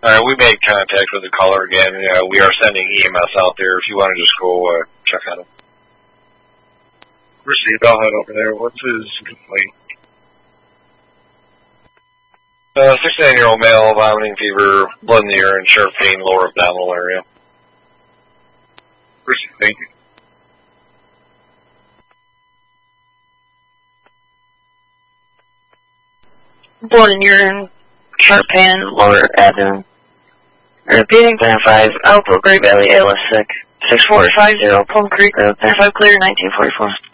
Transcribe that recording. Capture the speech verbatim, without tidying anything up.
Alright, we made contact with the caller again. Uh, we are sending E M S out there if you want to just go uh, check on him. Received, I'll head over there. What's his complaint? Uh, sixty-nine-year-old male, vomiting, fever, blood in the urine, sharp pain, lower abdominal area. Received, thank you. Blood in urine, sharp pain, lower abdomen. Repeating, ten five, Alpha, Great Valley, A L S sick. six four five zero, Plum Creek Road, ten five clear, nineteen forty-four.